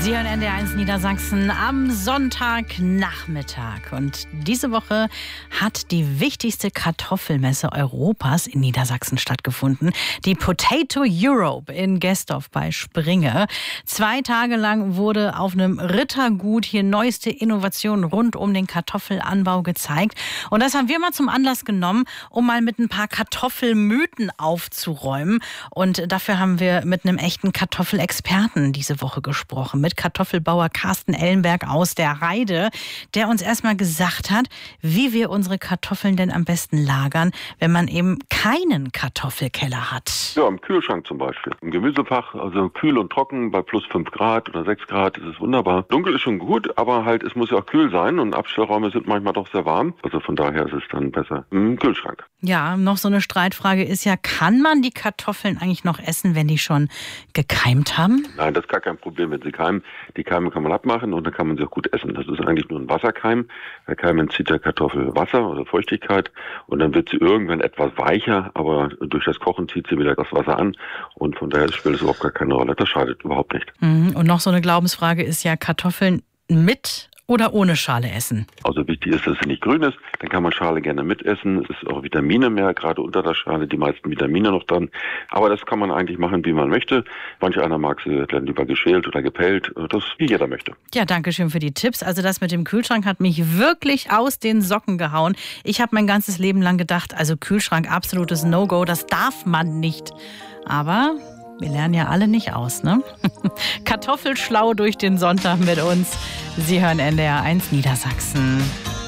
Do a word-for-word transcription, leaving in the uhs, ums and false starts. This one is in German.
Sie hören N D R eins Niedersachsen am Sonntagnachmittag. Und diese Woche hat die wichtigste Kartoffelmesse Europas in Niedersachsen stattgefunden. Die Potato Europe in Gestorf bei Springe. Zwei Tage lang wurde auf einem Rittergut hier neueste Innovationen rund um den Kartoffelanbau gezeigt. Und das haben wir mal zum Anlass genommen, um mal mit ein paar Kartoffelmythen aufzuräumen. Und dafür haben wir mit einem echten Kartoffelexperten diese Woche gesprochen. Mit Kartoffelbauer Carsten Ellenberg aus der Heide, der uns erstmal gesagt hat, wie wir unsere Kartoffeln denn am besten lagern, wenn man eben keinen Kartoffelkeller hat. Ja, im Kühlschrank zum Beispiel. Im Gemüsefach, also kühl und trocken, bei plus fünf Grad oder sechs Grad ist es wunderbar. Dunkel ist schon gut, aber halt, es muss ja auch kühl sein und Abstellräume sind manchmal doch sehr warm. Also von daher ist es dann besser im Kühlschrank. Ja, noch so eine Streitfrage ist ja, kann man die Kartoffeln eigentlich noch essen, wenn die schon gekeimt haben? Nein, das ist gar kein Problem, wenn sie keimen. Die Keime kann man abmachen und dann kann man sie auch gut essen. Das ist eigentlich nur ein Wasserkeim. Der Keim entzieht der Kartoffel Wasser oder Feuchtigkeit und dann wird sie irgendwann etwas weicher, aber durch das Kochen zieht sie wieder das Wasser an und von daher spielt es überhaupt gar keine Rolle. Das schadet überhaupt nicht. Und noch so eine Glaubensfrage ist ja, Kartoffeln mit oder ohne Schale essen? Also wichtig ist, dass sie nicht grün ist. Dann kann man Schale gerne mitessen. Es ist auch Vitamine mehr, gerade unter der Schale, die meisten Vitamine noch dran. Aber das kann man eigentlich machen, wie man möchte. Manch einer mag sie dann lieber geschält oder gepellt. Das, wie jeder möchte. Ja, danke schön für die Tipps. Also das mit dem Kühlschrank hat mich wirklich aus den Socken gehauen. Ich habe mein ganzes Leben lang gedacht, also Kühlschrank, absolutes No-Go, das darf man nicht. Aber wir lernen ja alle nicht aus, ne? Kartoffelschlau durch den Sonntag mit uns. Sie hören N D R eins Niedersachsen.